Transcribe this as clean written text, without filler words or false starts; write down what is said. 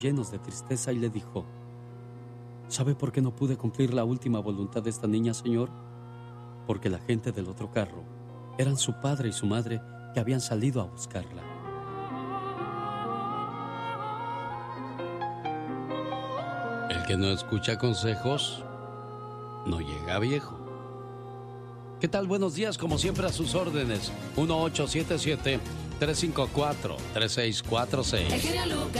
llenos de tristeza y le dijo: ¿sabe por qué no pude cumplir la última voluntad de esta niña, señor? Porque la gente del otro carro eran su padre y su madre que habían salido a buscarla. El que no escucha consejos no llega viejo. ¿Qué tal? Buenos días, como siempre a sus órdenes. 1877-354-3646.